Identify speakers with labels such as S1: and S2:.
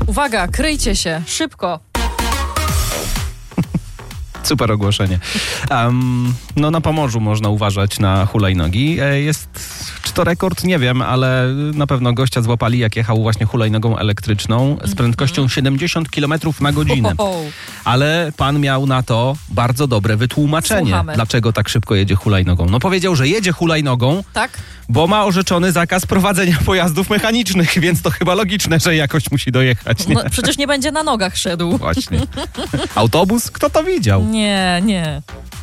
S1: Uwaga, kryjcie się, szybko.
S2: Super ogłoszenie. No na Pomorzu można uważać na hulajnogi. Czy to rekord? Nie wiem, ale na pewno gościa złapali, jak jechał właśnie hulajnogą elektryczną z prędkością 70 km na godzinę. Ale pan miał na to bardzo dobre wytłumaczenie.
S1: Słuchamy.
S2: Dlaczego tak szybko jedzie hulajnogą. No powiedział, że jedzie hulajnogą,
S1: Tak?
S2: bo ma orzeczony zakaz prowadzenia pojazdów mechanicznych, więc to chyba logiczne, że jakoś musi dojechać. Nie?
S1: No, przecież nie będzie na nogach szedł.
S2: Właśnie. Autobus? Kto to widział?
S1: Nie.